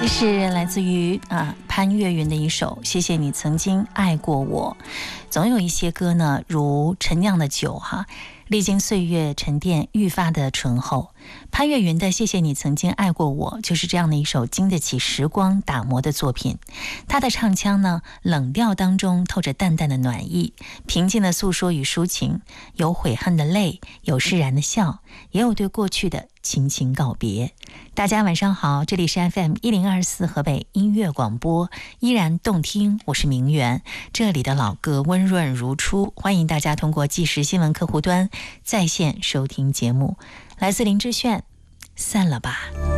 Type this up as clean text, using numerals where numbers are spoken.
这是来自于潘越云的一首《谢谢你曾经爱过我》。总有一些歌呢，如陈酿的酒历经岁月沉淀，愈发的醇厚。潘越云的《谢谢你曾经爱过我》就是这样的一首经得起时光打磨的作品。他的唱腔呢，冷调当中透着淡淡的暖意，平静的诉说与抒情，有悔恨的泪，有释然的笑，也有对过去的轻轻告别。大家晚上好，这里是 FM1024 河北音乐广播，依然动听，我是明媛。这里的老歌温润如初，欢迎大家通过即时新闻客户端在线收听节目。来自林志炫，散了吧。